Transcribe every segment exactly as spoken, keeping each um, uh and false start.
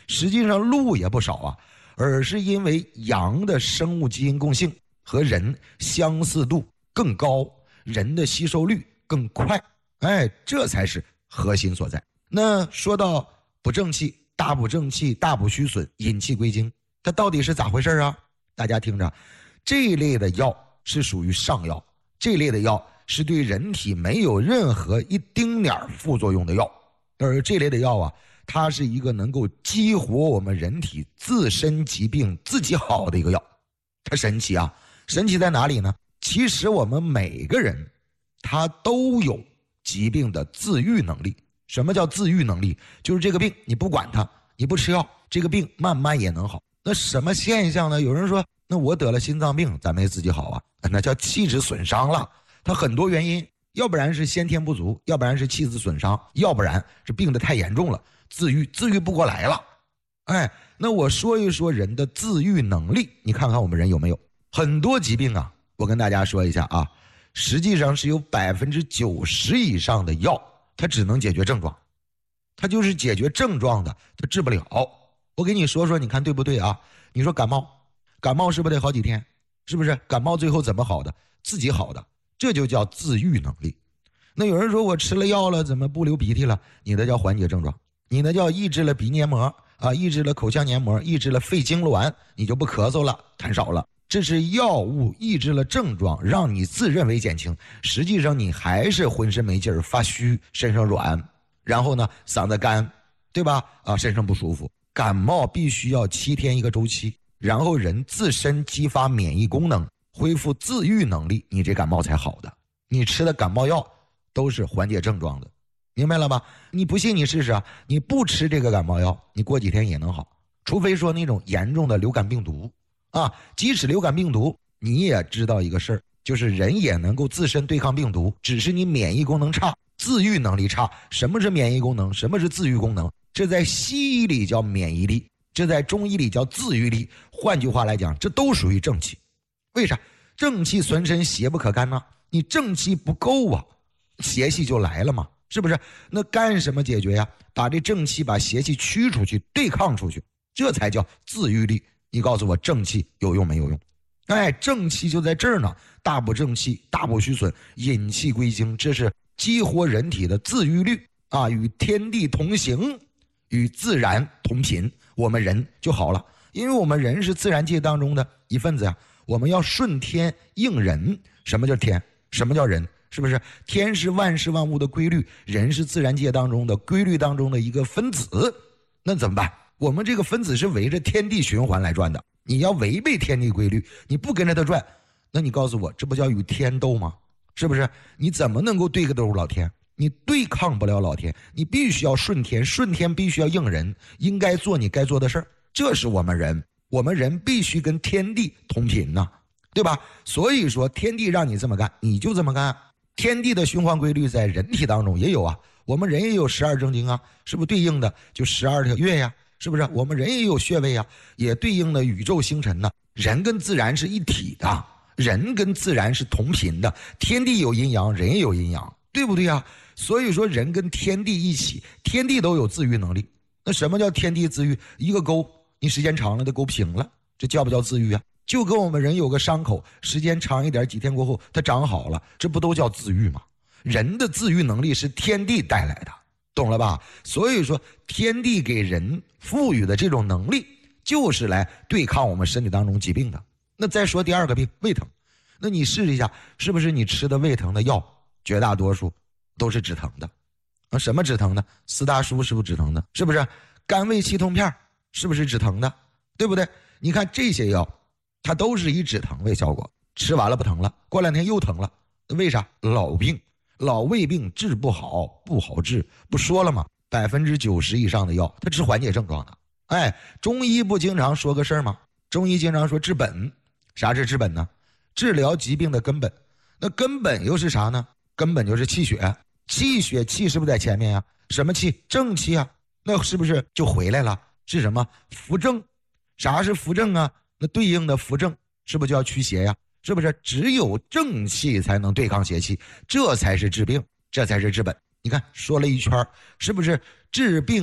实际上路也不少啊，而是因为羊的生物基因共性和人相似度更高，人的吸收率更快，哎，这才是核心所在。那说到补正气，大补正气，大补虚损，引气归经，它到底是咋回事啊？大家听着，这一类的药是属于上药，这类的药是对人体没有任何一丁点副作用的药，而这类的药啊，它是一个能够激活我们人体自身疾病自己好的一个药。它神奇啊，神奇在哪里呢？其实我们每个人他都有疾病的自愈能力。什么叫自愈能力？就是这个病你不管它，你不吃药，这个病慢慢也能好。那什么现象呢？有人说，那我得了心脏病咋没自己好啊？那叫气质损伤了。它很多原因，要不然是先天不足，要不然是气质损伤，要不然是病得太严重了，自愈自愈不过来了。哎，那我说一说人的自愈能力，你看看我们人有没有？很多疾病啊，我跟大家说一下啊，实际上是有百分之九十以上的药，它只能解决症状，它就是解决症状的，它治不了。我给你说说，你看对不对啊？你说感冒，感冒是不是得好几天？是不是？感冒最后怎么好的？自己好的，这就叫自愈能力。那有人说我吃了药了，怎么不流鼻涕了？你的叫缓解症状，你的叫抑制了鼻黏膜啊，抑制了口腔黏膜，抑制了肺痉挛，你就不咳嗽了，痰少了。这是药物抑制了症状，让你自认为减轻，实际上你还是浑身没劲儿，发虚，身上软，然后呢嗓子干，对吧？啊，身上不舒服。感冒必须要七天一个周期，然后人自身激发免疫功能，恢复自愈能力，你这感冒才好的。你吃的感冒药都是缓解症状的，明白了吧？你不信你试试啊，你不吃这个感冒药，你过几天也能好，除非说那种严重的流感病毒啊。即使流感病毒，你也知道一个事儿，就是人也能够自身对抗病毒，只是你免疫功能差，自愈能力差。什么是免疫功能？什么是自愈功能？这在西医里叫免疫力，这在中医里叫自愈力。换句话来讲，这都属于正气。为啥？正气存身，邪不可干呢？你正气不够啊，邪气就来了嘛，是不是？那干什么解决呀？把这正气把邪气驱出去，对抗出去，这才叫自愈力。你告诉我正气有用没有用？哎，正气就在这儿呢，大补正气，大补虚损，引气归经，这是激活人体的自愈力啊，与天地同行，与自然同频，我们人就好了。因为我们人是自然界当中的一份子呀、啊，我们要顺天应人。什么叫天？什么叫人？是不是？天是万事万物的规律，人是自然界当中的规律当中的一个分子。那怎么办？我们这个分子是围着天地循环来转的，你要违背天地规律，你不跟着它转，那你告诉我，这不叫与天斗吗？是不是？你怎么能够对个斗老天？你对抗不了老天，你必须要顺天，顺天必须要应人，应该做你该做的事儿。这是我们人，我们人必须跟天地同频呐、啊，对吧？所以说天地让你这么干，你就这么干。天地的循环规律在人体当中也有啊，我们人也有十二正经啊，是不是对应的就十二条月呀？是不是？我们人也有穴位啊，也对应的宇宙星辰呢。人跟自然是一体的，人跟自然是同频的，天地有阴阳，人也有阴阳，对不对啊？所以说人跟天地一起，天地都有自愈能力。那什么叫天地自愈？一个沟你时间长了都沟平了，这叫不叫自愈啊？就跟我们人有个伤口，时间长一点，几天过后它长好了，这不都叫自愈吗？人的自愈能力是天地带来的，懂了吧？所以说天地给人赋予的这种能力，就是来对抗我们身体当中疾病的。那再说第二个病，胃疼。那你试一下，是不是你吃的胃疼的药绝大多数都是止疼的啊？什么止疼的？四大舒是不是止疼的？是不是？甘味气痛片是不是止疼的？对不对？你看这些药它都是以止疼为效果，吃完了不疼了，过两天又疼了，为啥？老病，老胃病治不好，不好治，不说了吗？百分之九十以上的药它治缓解症状的。哎，中医不经常说个事儿吗？中医经常说治本。啥是治本呢？治疗疾病的根本。那根本又是啥呢？根本就是气血。气血气是不是在前面啊？什么气？正气啊。那是不是就回来了？是什么？扶正。啥是扶正啊？那对应的扶正是不是就要驱邪呀？是不是？只有正气才能对抗邪气，这才是治病，这才是治本。你看说了一圈，是不是治病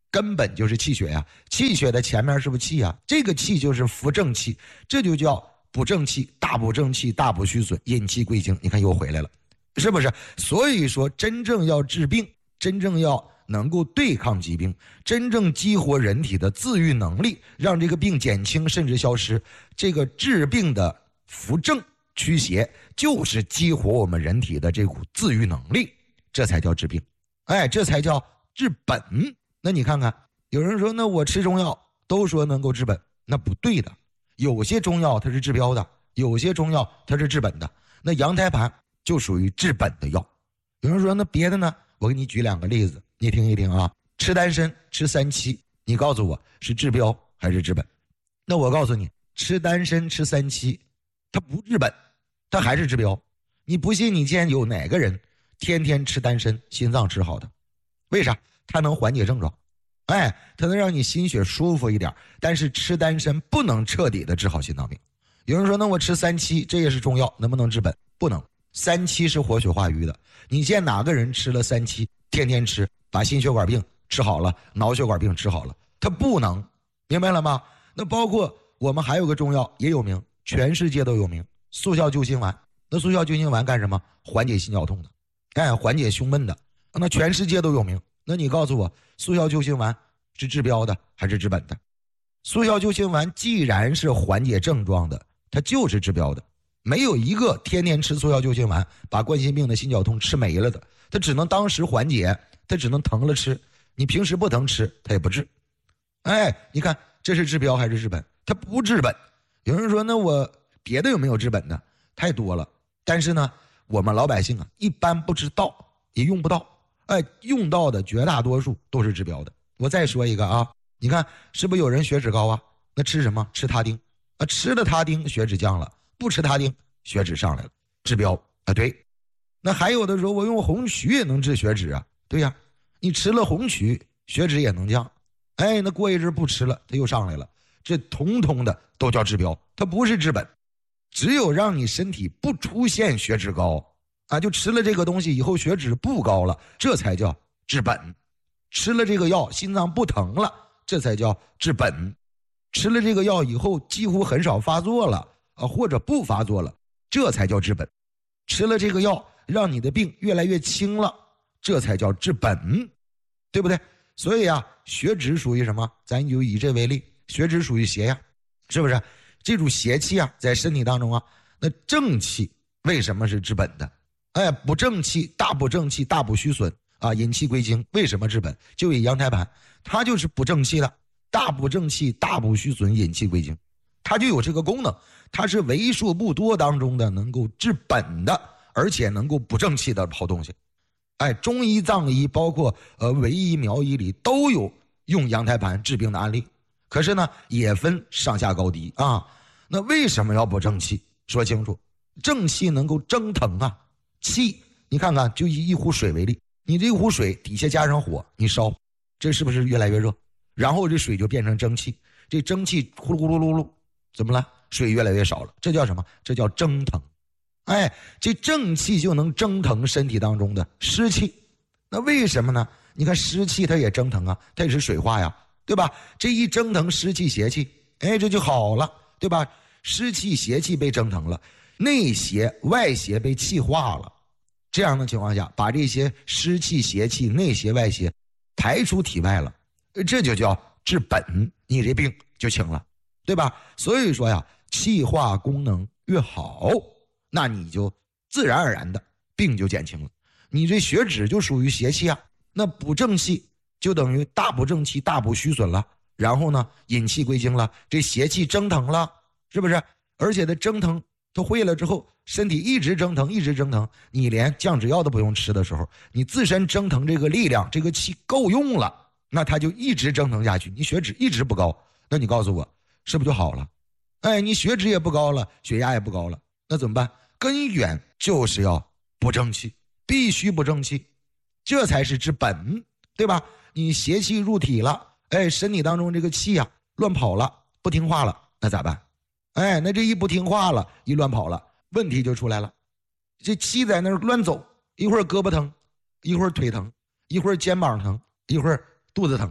根本就是气血呀、啊，气血的前面是不是气啊？这个气就是扶正气，这就叫补正气，大补正气，大补虚损，引气归经。你看又回来了，是不是？所以说，真正要治病，真正要能够对抗疾病，真正激活人体的自愈能力，让这个病减轻甚至消失，这个治病的扶正驱邪，就是激活我们人体的这股自愈能力，这才叫治病。哎，这才叫治本。那你看看，有人说那我吃中药都说能够治本，那不对的。有些中药它是治标的，有些中药它是治本的。那羊胎盘就属于治本的药。有人说那别的呢？我给你举两个例子，你听一听啊。吃丹参，吃三七，你告诉我是治标还是治本？那我告诉你，吃丹参吃三七，它不治本，它还是治标。你不信，你见有哪个人天天吃丹参心脏治好的？为啥？它能缓解症状，哎，它能让你心血舒服一点，但是吃丹参不能彻底的治好心脏病。有人说那我吃三七，这也是中药，能不能治本？不能。三七是活血化瘀的，你见哪个人吃了三七，天天吃，把心血管病治好了，脑血管病治好了？他不能，明白了吗？那包括我们还有个中药也有名，全世界都有名，速效救心丸。那速效救心丸干什么？缓解心绞痛的，哎，缓解胸闷的，那全世界都有名。那你告诉我，速效救心丸是治标的还是治本的？速效救心丸既然是缓解症状的，它就是治标的。没有一个天天吃速效救心丸把冠心病的心绞痛吃没了的，它只能当时缓解，它只能疼了吃，你平时不疼吃它也不治。哎，你看这是治标还是治本？它不治本。有人说那我别的有没有治本的？太多了，但是呢我们老百姓啊一般不知道，也用不到。哎，用到的绝大多数都是治标的。我再说一个啊，你看是不是有人血脂高啊？那吃什么？吃他汀啊，吃了他汀血脂降了，不吃他汀血脂上来了，治标啊。对，那还有的时候我用红曲也能治血脂啊，对呀，你吃了红曲血脂也能降。哎，那过一阵不吃了，它又上来了，这统统的都叫治标，它不是治本。只有让你身体不出现血脂高啊，就吃了这个东西以后血脂不高了，这才叫治本。吃了这个药心脏不疼了，这才叫治本。吃了这个药以后几乎很少发作了啊，或者不发作了，这才叫治本。吃了这个药让你的病越来越轻了，这才叫治本，对不对？所以啊，血脂属于什么？咱就以这为例，血脂属于邪呀，是不是？这种邪气啊在身体当中啊，那正气为什么是治本的？哎，补正气，大补正气，大补虚损啊，引气归经，为什么治本？就以羊胎盘，它就是补正气的，大补正气，大补虚损，引气归经，它就有这个功能，它是为数不多当中的能够治本的，而且能够补正气的好东西。哎，中医、藏医，包括呃维医、苗医里都有用羊胎盘治病的案例，可是呢，也分上下高低啊。那为什么要补正气？说清楚，正气能够蒸腾啊。气，你看看，就以一壶水为例，你这壶水底下加上火，你烧，这是不是越来越热？然后这水就变成蒸汽，这蒸汽呼噜呼噜噜噜，怎么了？水越来越少了，这叫什么？这叫蒸腾。哎，这正气就能蒸腾身体当中的湿气。那为什么呢？你看湿气它也蒸腾啊，它也是水化呀，对吧？这一蒸腾湿气邪气，哎，这就好了，对吧？湿气邪气被蒸腾了，内邪外邪被气化了，这样的情况下，把这些湿气邪气内邪外邪排出体外了，这就叫治本，你这病就轻了，对吧？所以说呀，气化功能越好，那你就自然而然的病就减轻了。你这血脂就属于邪气啊，那补正气就等于大补正气，大补虚损了，然后呢引气归经了，这邪气蒸腾了，是不是？而且它蒸腾它会了之后，身体一直蒸腾一直蒸腾，你连降脂药都不用吃的时候，你自身蒸腾这个力量，这个气够用了，那它就一直蒸腾下去，你血脂一直不高，那你告诉我是不是就好了？哎，你血脂也不高了，血压也不高了，那怎么办？根源就是要补正气，必须补正气，这才是治本，对吧？你邪气入体了，哎，身体当中这个气啊乱跑了，不听话了，那咋办？哎，那这一不听话了，一乱跑了，问题就出来了。这气在那儿乱走，一会儿胳膊疼，一会儿腿疼，一会儿肩膀疼，一会儿肚子疼，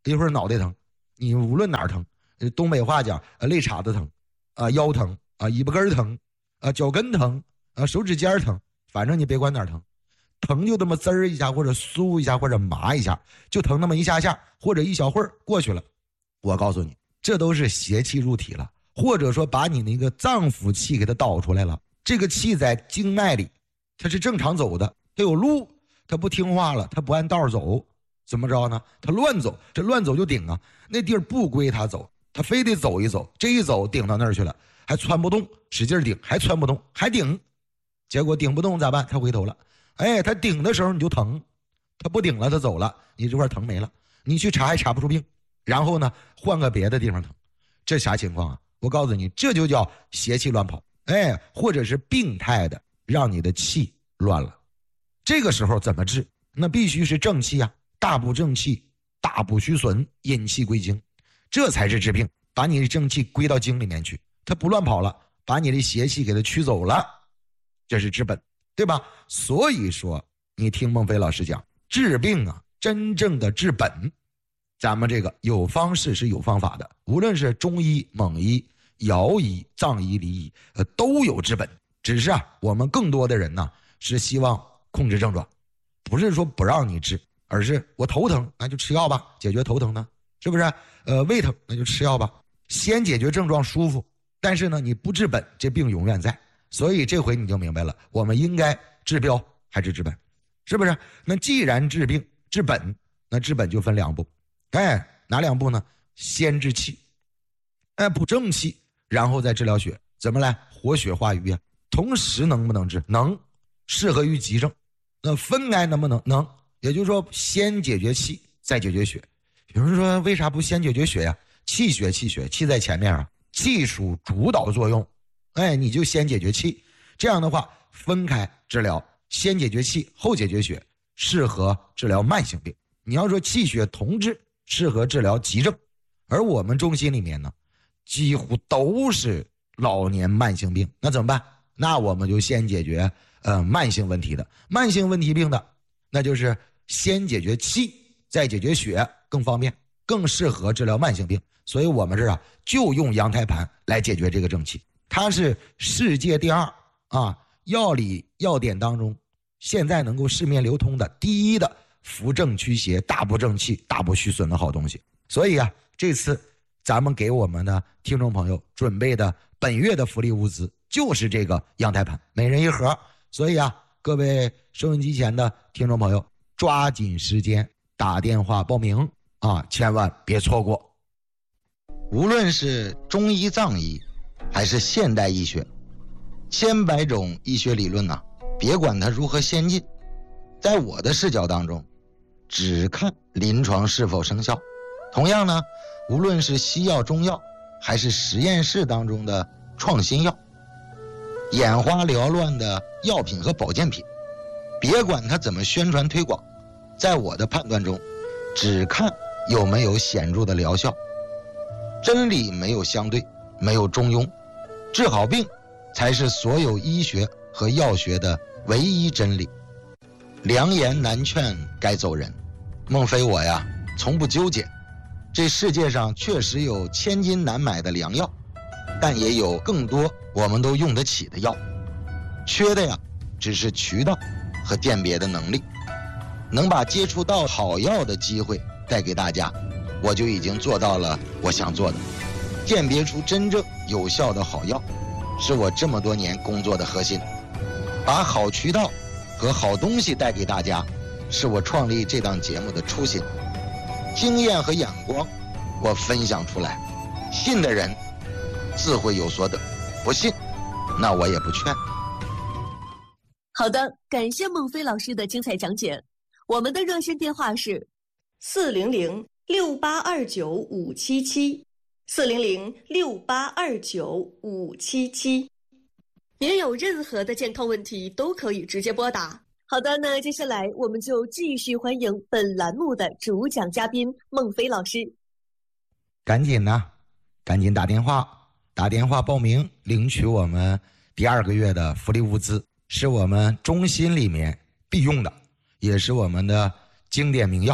一会儿脑袋疼，你无论哪儿疼，东北话讲呃肋叉子疼啊，腰疼啊，尾巴根疼啊，脚跟疼啊，手指尖疼，反正你别管哪儿疼，疼就这么滋儿一下，或者酥一下，或者麻一下，就疼那么一下下，或者一小会儿过去了。我告诉你，这都是邪气入体了，或者说把你那个脏腑气给它导出来了。这个气在经脉里，它是正常走的，它有路，它不听话了，它不按道走，怎么着呢？它乱走，这乱走就顶啊，那地儿不归它走，它非得走一走，这一走顶到那儿去了，还窜不动，使劲顶，还窜不动，还顶，结果顶不动咋办？他回头了，哎，他顶的时候你就疼，他不顶了，他走了，你这块疼没了，你去查还查不出病，然后呢，换个别的地方疼，这啥情况啊？我告诉你，这就叫邪气乱跑，哎，或者是病态的让你的气乱了。这个时候怎么治？那必须是正气啊，大补正气，大补虚损，引气归经，这才是治病，把你的正气归到经里面去，它不乱跑了，把你的邪气给它驱走了，这是治本，对吧？所以说你听孟非老师讲治病啊，真正的治本，咱们这个有方式是有方法的，无论是中医、蒙医、尧医、藏医、黎医，呃，都有治本。只是啊，我们更多的人呢是希望控制症状，不是说不让你治，而是我头疼那就吃药吧，解决头疼呢，是不是？呃，胃疼那就吃药吧，先解决症状舒服，但是呢你不治本，这病永远在。所以这回你就明白了，我们应该治标还是治本，是不是？那既然治病治本，那治本就分两步，哎，哪两步呢？先治气，哎，补正气，然后再治疗血，怎么来活血化瘀啊？同时能不能治？能，适合于急症。那分开能不能？能。也就是说，先解决气，再解决血。有人说，为啥不先解决血呀？气血气血，气在前面啊，气属主导作用。哎，你就先解决气，这样的话分开治疗，先解决气，后解决血，适合治疗慢性病。你要说气血同治，适合治疗急症。而我们中心里面呢，几乎都是老年慢性病，那怎么办？那我们就先解决呃慢性问题的，慢性问题病的，那就是先解决气，再解决血，更方便，更适合治疗慢性病。所以我们这儿啊，就用羊胎盘来解决这个正气，它是世界第二啊，药理药典当中现在能够市面流通的第一的扶正驱邪、大补正气、大补虚损的好东西。所以啊，这次咱们给我们的听众朋友准备的本月的福利物资就是这个羊胎盘，每人一盒。所以啊，各位收音机前的听众朋友，抓紧时间打电话报名啊，千万别错过。 无论是中医、藏医，还是现代医学，千百种医学理论呢、啊，别管它如何先进，在我的视角当中，只看临床是否生效。同样呢，无论是西药、中药，还是实验室当中的创新药，眼花缭乱的药品和保健品，别管它怎么宣传推广，在我的判断中，只看有没有显著的疗效。真理没有相对，没有中庸，治好病才是所有医学和药学的唯一真理。良言难劝该走人，孟非我呀从不纠结。这世界上确实有千金难买的良药，但也有更多我们都用得起的药，缺的呀只是渠道和鉴别的能力。能把接触到好药的机会带给大家，我就已经做到了我想做的。鉴别出真正有效的好药，是我这么多年工作的核心。把好渠道和好东西带给大家，是我创立这档节目的初心。经验和眼光我分享出来，信的人自会有所得，不信那我也不劝。 好的，感谢孟非老师的精彩讲解。我们的热线电话是四零零六八二九五七七，四零零六八二九五七七。 您有任何的健康问题都可以直接拨打。好的，那接下来我们就继续欢迎本栏目的主讲嘉宾孟非老师。 赶紧呢，赶紧打电话，打电话报名领取我们第二个月的福利物资，是我们中心里面必用的，也是我们的经典名药，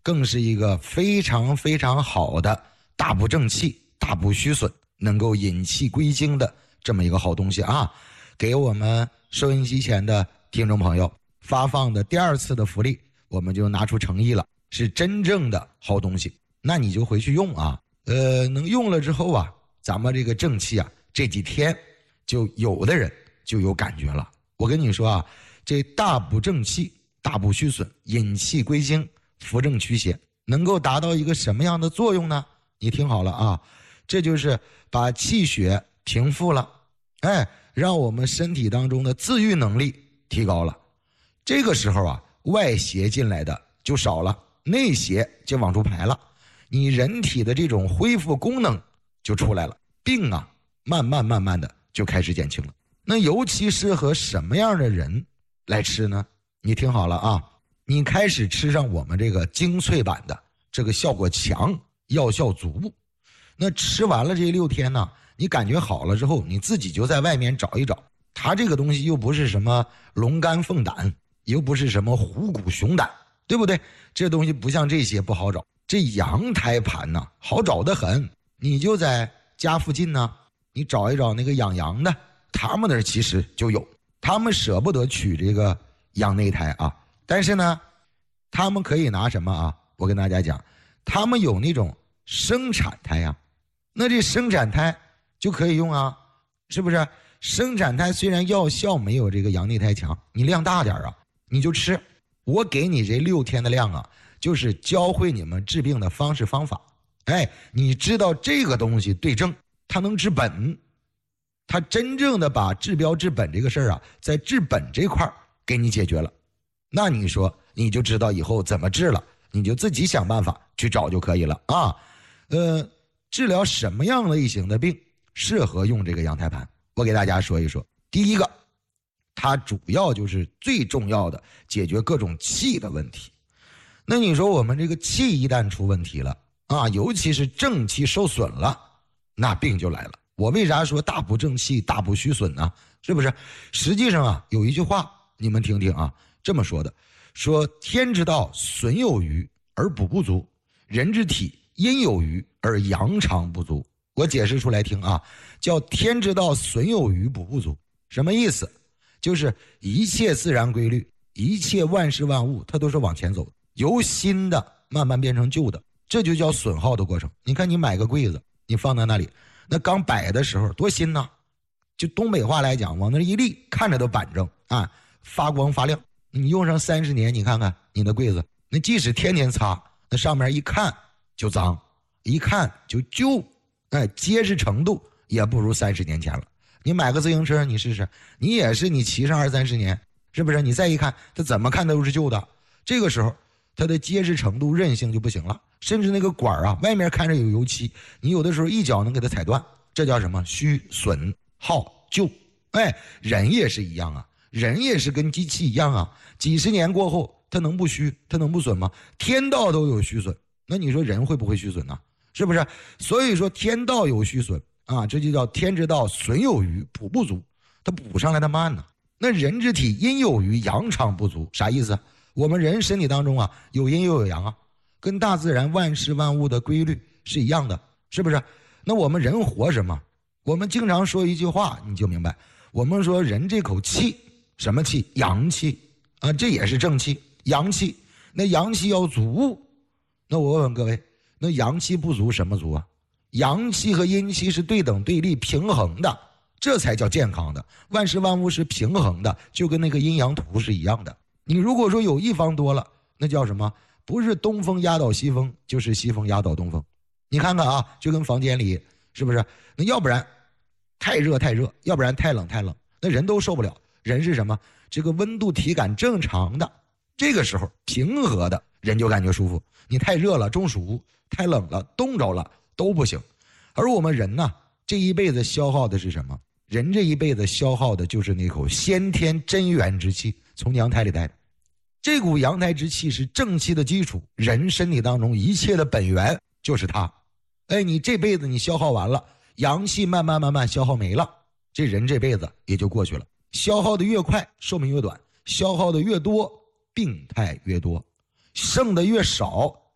更是一个非常非常好的大补正气、大补虚损，能够引气归经的这么一个好东西啊！给我们收音机前的听众朋友发放的第二次的福利，我们就拿出诚意了，是真正的好东西，那你就回去用啊。呃，能用了之后啊，咱们这个正气啊，这几天就有的人就有感觉了。我跟你说啊，这大补正气、大补虚损、引气归经、扶正驱邪，能够达到一个什么样的作用呢？你听好了啊，这就是把气血平复了，哎，让我们身体当中的自愈能力提高了。这个时候啊，外邪进来的就少了，内邪就往出排了，你人体的这种恢复功能就出来了，病啊慢慢慢慢的就开始减轻了。那尤其适合什么样的人来吃呢？你听好了啊，你开始吃上我们这个精粹版的，这个效果强，药效足。那吃完了这六天呢，你感觉好了之后，你自己就在外面找一找，它这个东西又不是什么龙肝凤胆，又不是什么虎骨熊胆，对不对？这东西不像这些不好找，这羊胎盘呢好找得很，你就在家附近呢，你找一找那个养羊的，他们那儿其实就有，他们舍不得取这个羊内胎啊，但是呢，他们可以拿什么啊？我跟大家讲，他们有那种生产胎呀、啊，那这生产胎就可以用啊，是不是？生产胎虽然药效没有这个羊内胎强，你量大点啊，你就吃。我给你这六天的量啊，就是教会你们治病的方式方法。哎，你知道这个东西对症，它能治本，它真正的把治标治本这个事儿啊，在治本这块给你解决了。那你说你就知道以后怎么治了，你就自己想办法去找就可以了啊。呃，治疗什么样类型的病适合用这个羊胎盘？我给大家说一说。第一个，它主要就是最重要的解决各种气的问题。那你说我们这个气一旦出问题了啊，尤其是正气受损了，那病就来了。我为啥说大补正气、大补虚损呢？是不是？实际上啊，有一句话你们听听啊，这么说的，说天之道损有余而补不足，人之体阴有余而阳常不足。我解释出来听啊，叫天之道损有余补不足。什么意思？就是一切自然规律，一切万事万物它都是往前走的，由新的慢慢变成旧的，这就叫损耗的过程。你看你买个柜子，你放在那里，那刚摆的时候多新呢，就东北话来讲，往那一立，看着都板正啊，发光发亮。你用上三十年，你看看你的柜子，那即使天天擦，那上面一看就脏，一看就旧，哎，结实程度也不如三十年前了。你买个自行车，你试试，你也是你骑上二三十年，是不是？你再一看，它怎么看都是旧的。这个时候，它的结实程度、韧性就不行了，甚至那个管啊，外面看着有油漆，你有的时候一脚能给它踩断，这叫什么？虚损耗旧。哎，人也是一样啊，人也是跟机器一样啊，几十年过后，它能不虚？它能不损吗？天道都有虚损，那你说人会不会虚损呢？是不是？所以说天道有虚损啊，这就叫天之道损有余补不足，它补上来的慢呢。那人之体阴有余阳常不足，啥意思？我们人身体当中啊，有阴又有阳啊，跟大自然万事万物的规律是一样的，是不是？那我们人活什么？我们经常说一句话，你就明白，我们说人这口气，什么气？阳气啊，这也是正气，阳气。那阳气要足，那我问问各位，那阳气不足什么足啊？阳气和阴气是对等对立平衡的，这才叫健康的。万事万物是平衡的，就跟那个阴阳图是一样的。你如果说有一方多了，那叫什么？不是东风压倒西风，就是西风压倒东风。你看看啊，就跟房间里是不是？那要不然太热太热，要不然太冷太冷，那人都受不了。人是什么？这个温度体感正常的，这个时候平和的人就感觉舒服。你太热了中暑，太冷了冻着了都不行。而我们人呢，这一辈子消耗的是什么？人这一辈子消耗的就是那口先天真元之气，从阳胎里带的。这股阳胎之气是正气的基础，人身体当中一切的本源就是它。哎，你这辈子你消耗完了，阳气慢慢慢慢消耗没了，这人这辈子也就过去了。消耗的越快，寿命越短；消耗的越多，病态越多；剩的越少，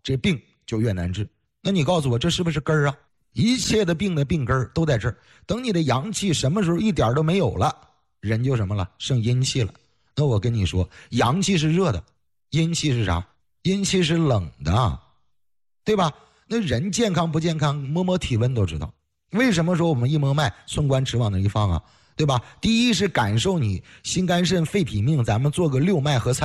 这病就越难治。那你告诉我，这是不是根儿啊？一切的病的病根儿都在这儿。等你的阳气什么时候一点都没有了，人就什么了，剩阴气了。那我跟你说，阳气是热的，阴气是啥？阴气是冷的，对吧？那人健康不健康，摸摸体温都知道。为什么说我们一摸脉，寸关尺往那一放啊？对吧？第一是感受你心肝肾肺脾命，咱们做个六脉合参。